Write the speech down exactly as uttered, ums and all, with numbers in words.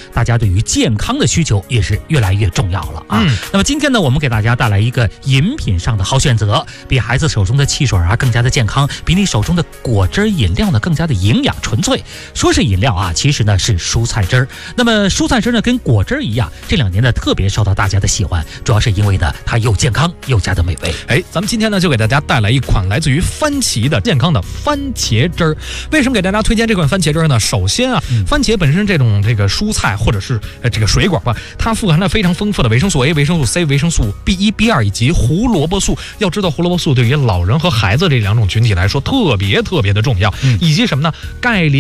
大家对于健康的需求也是越来越重要了啊。 嗯、 那么今天呢，我们给大家带来一个饮品上的好选择，比孩子手中的汽水啊更加的健康，比你手中的果汁饮料呢更加的营养纯粹。说是饮料啊，其实呢是蔬菜汁儿。那么蔬菜汁呢跟果汁一样，这两年呢特别受到大家的喜欢，主要是因为呢它又健康又加的美味。 哎，咱们今天呢就给大家带来一款来自于番茄的健康的番茄汁儿。为什么给大家推荐这款番茄汁儿呢？首先啊， 嗯、 番茄本身这种这个蔬菜或者是呃这个水果吧，它富含了非常丰富的维生素 A、维生素 C、维生素 B 一、B 二以及胡萝卜素。要知道胡萝卜素对于老人和孩子这两种群体来说特别特别的重要， 嗯、 以及什么呢？钙磷。